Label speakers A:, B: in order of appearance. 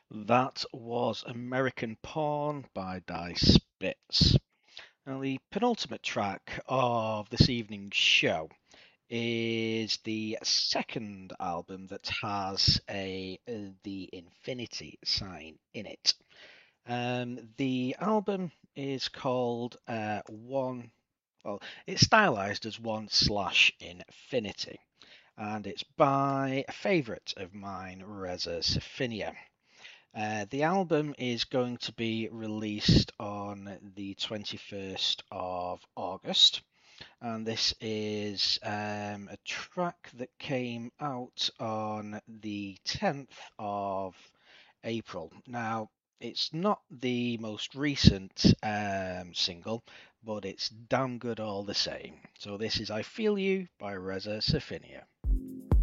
A: That was American Porn by Dice Bits. Now, the penultimate track of this evening's show is the second album that has the infinity sign in it. The album is called One. Well, it's stylized as One Slash Infinity, and it's by a favourite of mine, Reza Safinia. The album is going to be released on the 21st of August, and this is a track that came out on the 10th of April. Now, it's not the most recent single, but it's damn good all the same. So, this is I Feel You by Reza Safinia.